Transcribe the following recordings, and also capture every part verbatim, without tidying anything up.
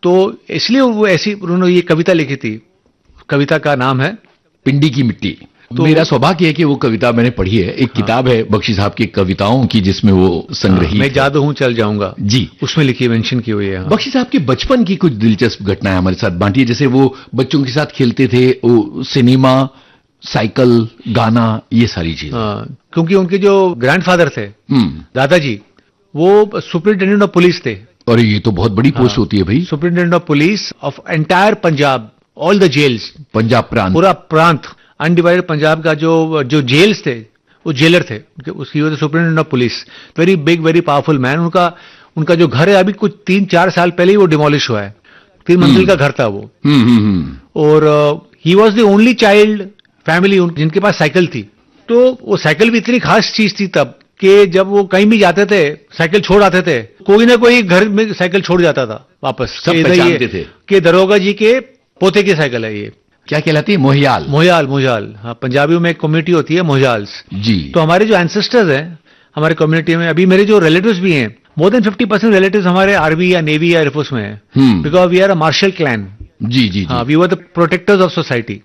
तो इसलिए वो ऐसी उन्होंने ये कविता लिखी थी, कविता का नाम है पिंडी की मिट्टी। तो मेरा सौभाग्य है कि वो कविता मैंने पढ़ी है। एक हाँ। किताब है बख्शी साहब की कविताओं की जिसमें वो संग्रहित हाँ, मैं जादू हूं चल जाऊंगा जी, उसमें लिखी मेंशन की हुई है। हाँ। बख्शी साहब के बचपन की कुछ दिलचस्प घटनाएं हमारे साथ बांटिए। जैसे वो बच्चों के साथ खेलते थे, वो सिनेमा, साइकिल, गाना, ये सारी चीजें। हाँ, क्योंकि उनके जो ग्रैंडफादर थे दादाजी, वो सुपरिटेंडेंट ऑफ पुलिस थे। और ये तो बहुत बड़ी पोस्ट होती है भाई। Superintendent of police of entire Punjab, all the gels, Punjab प्रांत, पूरा प्रांत, अनडिवाइडेड पंजाब का जो जो जेल्स थे वो जेलर थे, उसकी वजह से superintendent of police, very big very powerful man. उनका उनका जो घर है अभी कुछ तीन चार साल पहले ही वो डिमोलिश हुआ है, तीन मंजिल का घर था वो। और he was the only child family जिनके पास साइकिल थी। तो वो साइकिल भी इतनी खास चीज थी तब कि जब वो कहीं भी जाते थे साइकिल छोड़ आते थे, कोई ना कोई घर में साइकिल छोड़ जाता था वापस, सब पहचानते थे कि दरोगा जी के पोते की साइकिल है ये। क्या कहलाती है? मोहियाल। मोहियाल, मोहियाल। हाँ, पंजाबियों में एक कम्युनिटी होती है मोहियाल्स जी। तो हमारे जो एंसेस्टर्स हैं हमारे कम्युनिटी में, अभी मेरे जो रिलेटिव्स भी हैं, more than fifty percent relatives हमारे आर्मी या नेवी या एयरफोर्स में है, because we are a martial clan. जी जी। हाँ, we were the protectors of society,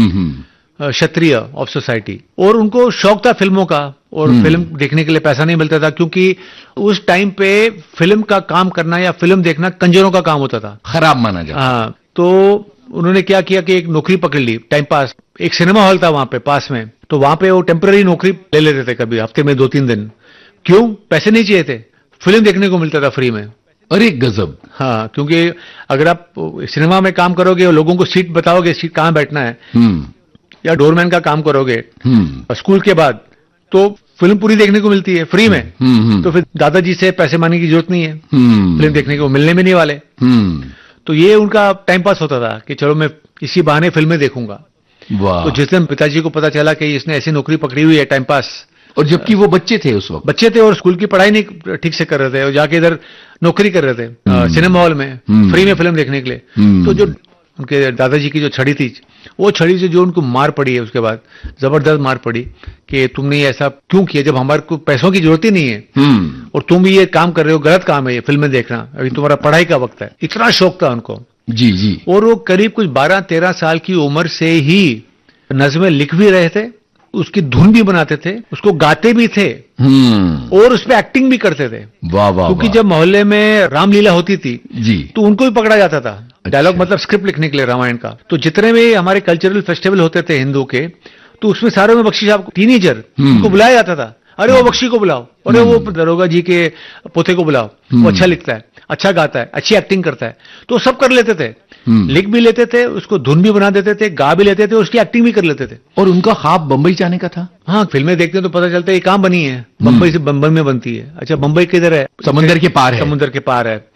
Kshatriya of society. और उनको शौक था फिल्मों का, और फिल्म देखने के लिए पैसा नहीं मिलता था, क्योंकि उस टाइम पे फिल्म का काम करना या फिल्म देखना कंजरों का काम होता था, खराब माना जाता। हाँ, तो उन्होंने क्या किया कि एक नौकरी पकड़ ली, टाइम पास। एक सिनेमा हॉल था वहां पे पास में, तो वहां पे वो टेम्पररी नौकरी ले लेते थे, कभी हफ्ते में दो तीन दिन। क्यों? पैसे नहीं चाहिए थे, फिल्म देखने को मिलता था फ्री में। अरे गजब। हाँ, क्योंकि अगर आप सिनेमा में काम करोगे और लोगों को सीट बताओगे, सीट कहाँ बैठना है, या डोरमैन का काम करोगे स्कूल के बाद, तो फिल्म पूरी देखने को मिलती है फ्री में। तो फिर दादाजी से पैसे मांगने की जरूरत नहीं है, फिल्म देखने को मिलने में नहीं वाले। तो ये उनका टाइम पास होता था कि चलो मैं इसी बहाने फिल्में देखूंगा। तो जिस दिन पिताजी को पता चला कि इसने ऐसी नौकरी पकड़ी हुई है टाइम पास, और जबकि वो बच्चे थे उस वक्त, बच्चे थे और स्कूल की पढ़ाई नहीं ठीक से कर रहे थे, और जाके इधर नौकरी कर रहे थे सिनेमा हॉल में फ्री में फिल्म देखने के लिए। तो जो उनके दादाजी की जो छड़ी थी, वो छड़ी से जो उनको मार पड़ी है उसके बाद, जबरदस्त मार पड़ी कि तुमने ऐसा क्यों किया जब हमारे को पैसों की जरूरत ही नहीं है, और तुम भी ये काम कर रहे हो, गलत काम है ये फिल्में देखना, अभी तुम्हारा पढ़ाई का वक्त है। इतना शौक था उनको। जी जी। और वो करीब कुछ बारह तेरह साल की उम्र से ही नज़्में लिख भी रहे थे, उसकी धुन भी बनाते थे, उसको गाते भी थे, और उस पे एक्टिंग भी करते थे। वाह वाह। क्योंकि जब मोहल्ले में रामलीला होती थी जी, तो उनको भी पकड़ा जाता था डायलॉग, मतलब स्क्रिप्ट लिखने के लिए रामायण का। तो जितने भी हमारे कल्चरल फेस्टिवल होते थे हिंदू के, तो उसमें सारे में बख्शी साहब टीनेजर उनको बुलाया जाता था। अरे वो बख्शी को बुलाओ, अरे वो दरोगा जी के पोते को बुलाओ, वो अच्छा लिखता है, अच्छा गाता है, अच्छी एक्टिंग करता है। तो सब कर लेते थे, लिख भी लेते थे, उसको धुन भी बना देते थे, गा भी लेते थे, उसकी एक्टिंग भी कर लेते थे। और उनका ख्वाब बंबई जाने का था। हाँ, फिल्में देखते हैं तो पता चलता है ये कहाँ बनी है, बंबई से बंबई में बनती है। अच्छा, बंबई किधर है? समुंदर के पार है। समुंदर के पार है।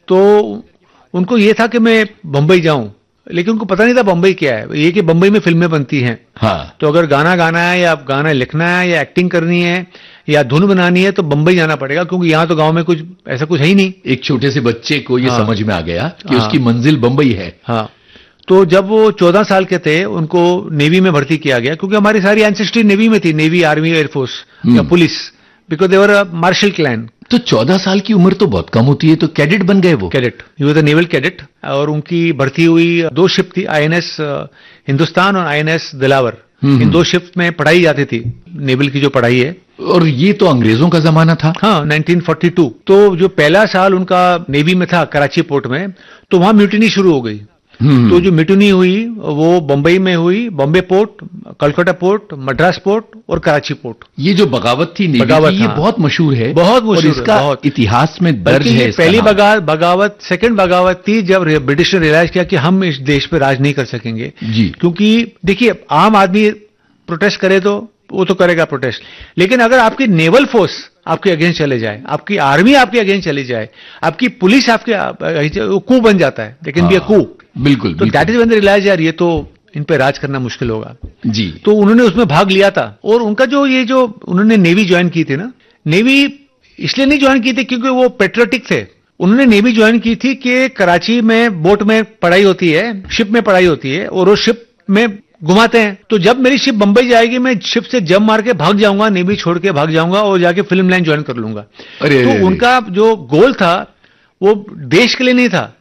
तो उनको ये था कि मैं बंबई जाऊं, लेकिन उनको पता नहीं था बंबई क्या है, ये कि बंबई में फिल्में बनती हैं। हाँ। तो अगर गाना गाना है या गाना लिखना है या एक्टिंग करनी है या धुन बनानी है तो बंबई जाना पड़ेगा, क्योंकि यहाँ तो गांव में कुछ ऐसा कुछ है ही नहीं। एक छोटे से बच्चे को ये हाँ। समझ में आ गया कि हाँ। उसकी मंजिल बंबई है। हाँ। तो जब वो चौदह साल के थे उनको नेवी में भर्ती किया गया, क्योंकि हमारी सारी एंसेस्ट्री नेवी में थी, नेवी, आर्मी, एयरफोर्स या police, because they were a martial clan. तो चौदह साल की उम्र तो बहुत कम होती है, तो कैडेट बन गए वो? कैडेट, ये वाज द नेवल कैडेट। और उनकी भर्ती हुई, दो शिप थी, आईएनएस हिंदुस्तान और आईएनएस दिलावर। इन दो शिप में पढ़ाई जाती थी, नेवल की जो पढ़ाई है। और ये तो अंग्रेजों का जमाना था। हाँ, नाइनटीन फोर्टी टू। तो जो पहला साल उनका नेवी में था कराची पोर्ट में, तो वहां म्यूटिनी शुरू हो गई। तो जो म्यूटिनी हुई वो बंबई में हुई, Bombay port, Calcutta port, Madras port और कराची पोर्ट। ये जो बगावत थी नेवी बगावत, की, ये हाँ। बहुत मशहूर है, बहुत मशहूर है, इसका बहुत। इतिहास में दर्ज है। पहली बगावत बगावत सेकंड बगावत थी जब ब्रिटिश ने रियलाइज किया कि हम इस देश पे राज नहीं कर सकेंगे जी। क्योंकि देखिए, आम आदमी प्रोटेस्ट करे तो वो तो करेगा प्रोटेस्ट, लेकिन अगर आपकी नेवल फोर्स आपके अगेंस्ट चले जाए, आपकी आर्मी आपके अगेंस्ट चली जाए, आपकी पुलिस आपके कू बन जाता है, लेकिन भी कू। बिल्कुल। तो that is when they realise यार ये तो इन पे राज करना मुश्किल होगा जी। तो उन्होंने उसमें भाग लिया था। और उनका जो ये जो उन्होंने नेवी ज्वाइन की थी ना, नेवी इसलिए नहीं ज्वाइन की थी क्योंकि वो पेट्रियोटिक थे। उन्होंने नेवी ज्वाइन की थी कि कराची में बोट में पढ़ाई होती है, शिप में पढ़ाई होती है, और वो शिप में घुमाते हैं। तो जब मेरी शिप बंबई जाएगी, मैं शिप से जंप मार के भाग जाऊंगा, नेवी छोड़ के भाग जाऊंगा और जाके फिल्म लाइन ज्वाइन कर लूंगा। अरे तो उनका जो गोल था वो देश के लिए नहीं था,